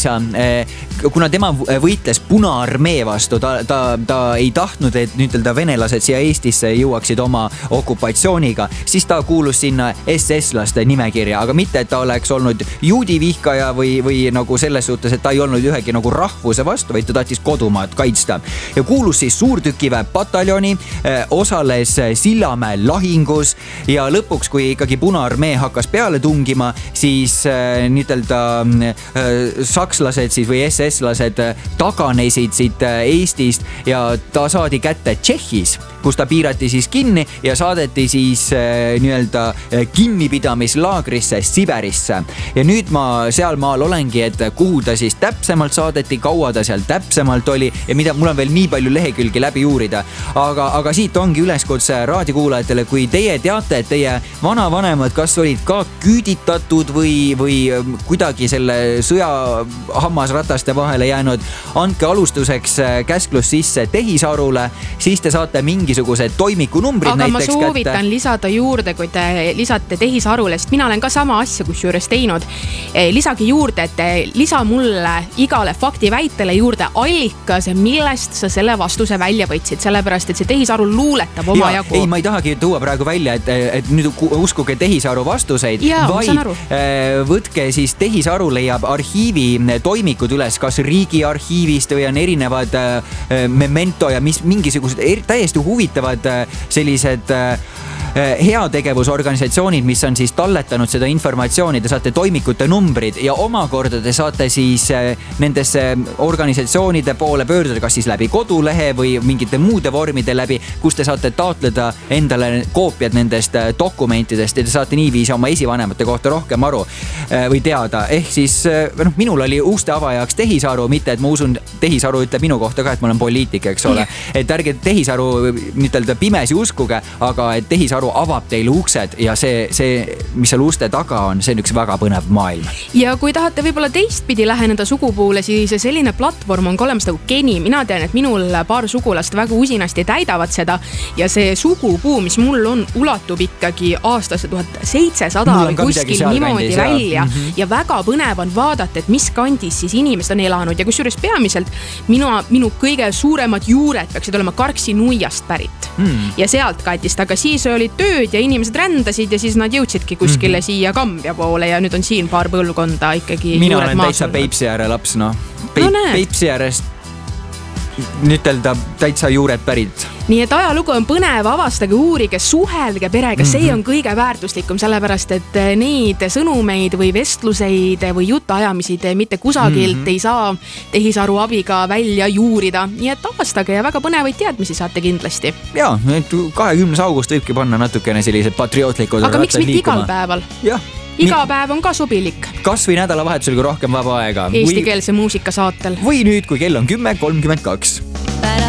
asja. Kuna tema võitles Punaarmee vastu, ta ei tahtnud, et nüütelda venelased siia Eestisse jõuaksid oma okupatsiooniga, siis ta kuulus sinna SS-laste nimekirja, aga mitte, et ta oleks olnud juudi vihkaja või nagu selles suhtes, et ta ei olnud ühegi nagu rahvuse vastu, vaid ta tahtis kodumaad kaitsta. Ja kuulus siis suurtükiväe pataljoni, osales Sillamäe lahingus ja lõpuks, kui ikkagi Punaarmee hakkas peale tungima, siis nüütelda sakslased siis või SS-lased taganesid siit Eestist ja ta saadi kätte Tšehhis, kus ta piirati siis kinni ja saadeti siis nii-öelda kinnipidamislaagrisse Siberisse. Ja nüüd ma seal maal olengi, et kuhu ta siis täpsemalt saadeti, kaua ta seal täpsemalt oli ja mida mul on veel nii palju lehekülgi läbi uurida. Aga siit ongi üleskutse raadiokuulajatele, kui teie teate, et teie vanavanemad kas olid ka küüditatud või kuidagi selle sõja hammasrataste vahele jäänud, andke alustuseks käsklus sisse tehisarule, siis te saate mingisugused toimikunumbrid aga näiteks ma soovitan lisada juurde, kui te lisate tehisarule, sest mina olen ka sama asja kusjuures teinud. Lisagi juurde, et lisa mulle igale faktiväitele juurde allikas, millest sa selle vastuse välja võtsid, sellepärast, et see tehisaru luuletab oma jagu. Ei, ma ei tahagi tuua praegu välja, et nüüd uskuge tehisaru vastuseid, vaid võtke siis tehisaru leiab arhiivi toimikud üles, kas riigi arhiivist või on erinevad memento ja mingisugused täiesti huvitavad sellised heategevusorganisatsioonid, mis on siis talletanud seda informatsiooni, te saate toimikute numbrid ja omakorda te saate siis nendesse organisatsioonide poole pöörduda, kas siis läbi kodulehe või mingite muude vormide läbi, kus te saate taotleda endale koopiad nendest dokumentidest ja te saate niiviisi oma esivanemate kohta rohkem aru või teada. Ehk siis minul oli uste avajaks tehisaru, mitte et ma usun, tehisaru ütleb minu kohta ka, et ma olen poliitik, eks ole. Et ärge tehisaru nüütelda pimesi uskuge, aga et tehisaru avab teile uksed ja see, mis seal uste taga on, see on üks väga põnev maailm. Ja kui tahate võib-olla teistpidi läheneda sugupuule, siis selline platvorm on ka olemas nagu Geni. Mina tean, et minul paar sugulast väga usinasti täidavad seda ja see sugupuu, mis mul on, ulatub ikkagi aastasse 1700 või kuskil niimoodi välja. Ja väga põnev on vaadata, et mis kandis siis inimesed on elanud ja kusjuures peamiselt minu kõige suuremad juured peaksid olema Karksi-Nuiast pärit ja sealt kandist, aga siis olid tööd ja inimesed rändasid ja siis nad jõudsidki kuskile siia Kambja poole ja nüüd on siin paar põlvkonda ikkagi mina olen täitsa Peipsiääre laps, Peipsiäärest nüütelda täitsa juured pärit. Nii et ajalugu on põnev, avastage, uurige, suhelge perega, see on kõige väärtuslikum, sellepärast et neid sõnumeid või vestluseid või jutuajamisid mitte kusagilt ei saa tehisaru abiga välja juurida. Nii et avastage ja väga põnevaid teadmisi saate kindlasti. Jaa, 20. august võibki panna natukene sellised patriootlikud aga miks mitte igal päeval? Jah. Iga päev on ka sobilik. Kas või nädalavahetusel, kui rohkem vaba aega. Eestikeelse muusika saatel. Või nüüd, kui kell on 10:32.